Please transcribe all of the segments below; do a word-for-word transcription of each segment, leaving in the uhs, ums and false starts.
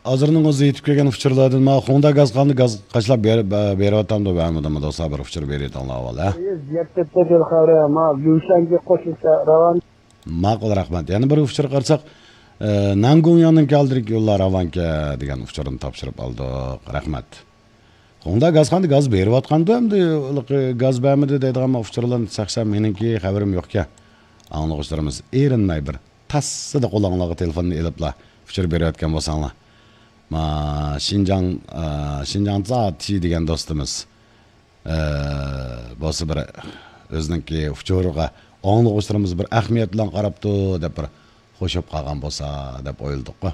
Azırның o'zi yetib kelgan uchurlardan ma Honda gaz qanday gaz qashlab beryaptamda ba'midimi do'stlar bir uchur beryaptilar avval ha. Yertepte bir xavre ma Gülşen'ge qo'shilsa ravan. Ma'qul rahmat. Yana bir uchur qarsak Nangunyandan keldirik yo'llar avanka degan uchurni topshirib oldik. Rahmat. Honda gaz qanday gaz beryaptganda endi gaz ba'midi deydigan uchurlarni saxsam meningki xabarim yo'q-ku. Anglag'uchilarimiz erinmay bir tassida qo'lingizga telefonni elibla uchur berayotgan bo'lsanglar. Ma Şinjan Şinjan Zati degan do'stimiz bo'lsa bir o'ziningki uchurga anglag'uchilarimiz bir ahamiyat bilan qarabdi deb bir qo'shib qolgan bo'lsa deb o'yladik-ku.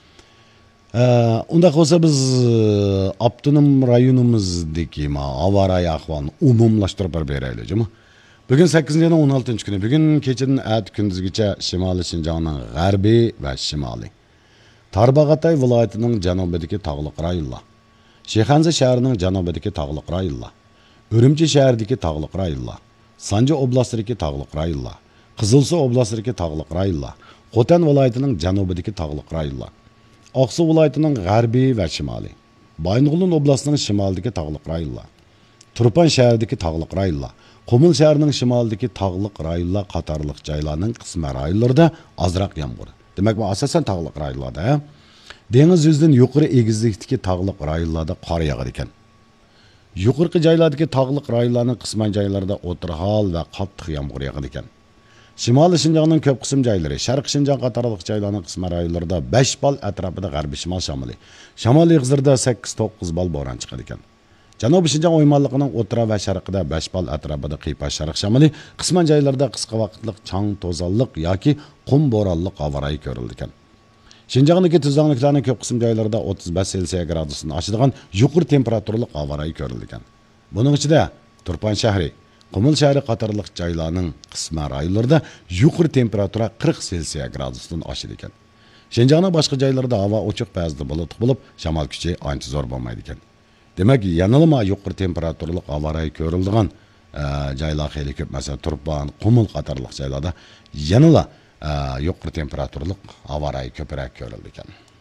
Unda bo'lsa biz Abdunum rayonimizdagi ma avariya ahvolini umumlashtirib beraylikmi. Bugün sakkizinchi ayning o'n oltinchi kuni, bugün kechadan at kunduzgacha Shimoliy Şinjanning g'arbiy va shimoliy Tarbag'atay viloyatining janubidagi tog'liq rayonlar, Shexanza shahrining janubidagi tog'liq rayonlar, Urumchi shahridagi tog'liq rayonlar, Sanji oblastidagi tog'liq rayonlar, Qizilsuv oblastidagi tog'liq rayonlar, Xotan viloyatining janubidagi tog'liq rayonlar, Oqsu viloyatining g'arbiy va shimoliy, Baynug'lun oblastining shimolidagi tog'liq rayonlar, Turpan shahridagi tog'liq rayonlar, Qumul shahrining shimolidagi tog'liq rayonlar qatorliq joylarning qisma rayonlarida ozroq yomg'ir. Demak bu asosan tog'liq rayonlarda, dengiz yuzidan yuqori egizlikdagi tog'liq rayonlarda qor yog'ar ekan. Yuqorqi joylardagi tog'liq rayonlarning qisman joylarida o'tirhol va qattiq yomg'ir yog'ar ekan. Shimoliy Şinjanning ko'p qism joylari, Sharq Şinjan qatorliq joylarning qisma rayonlarida besh bal atrofida g'arbiy shimol shamoli, Shamoliy G'izirda sakkiz to'qqiz bal bo'ron chiqar ekan. Janubiy Şinjan o'ymonligining o'rta va sharqida besh bal atrofida qiypa sharq shamoli, qisman joylarda qisqa vaqtlik chang to'zonliq yoki qum bo'ronliq havorai ko'rildi ekan. Şinjandagi tuzonliklarning ko'p qism joylarida o'ttiz besh selsiya gradusdan oshadigan yuqori temperaturali havorai ko'rildi ekan. Buning ichida Turpan shahri, Qumul shahri qatorliq joylarning qisman rayonlarida yuqori temperatura qirq selsiya gradusdan oshadi ekan. Şinjanning boshqa joylarida havo ochiq ba'zida bulutli bo'lib, shamol kuchi ancha zo'r bo'lmaydi ekan. Demak, yanılma yuqori temperaturali havorai ko'rildigan joylar xeyli ko'p, masalan, Turpan, Qumul qatorliq joylarda yanıla yuqori temperaturali havorai ko'proq ko'rildi ekan.